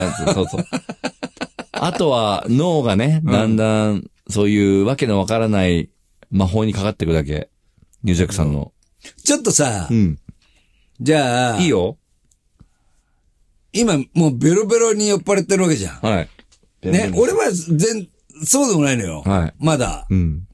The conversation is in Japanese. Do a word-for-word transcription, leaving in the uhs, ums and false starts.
そうそう。あとは脳がね、だんだんそういうわけのわからない魔法にかかっていくだけ。ニュージャックさんの。 ちょっとさ、 うん。 じゃあ、 いいよ。 今もうベロベロに酔っ払ってるわけじゃん。 はい。 ね、俺は全、そうでもないのよ。 はい。 まだ。 うん。